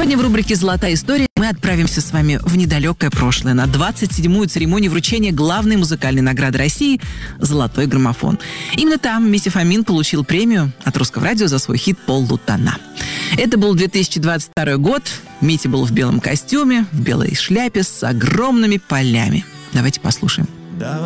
Сегодня в рубрике «Золотая история» мы отправимся с вами в недалекое прошлое, на 27-ю церемонию вручения главной музыкальной награды России «Золотой граммофон». Именно там Митя Фомин получил премию от Русского радио за свой хит «Полутона». Это был 2022 год. Митя был в белом костюме, в белой шляпе с огромными полями. Давайте послушаем.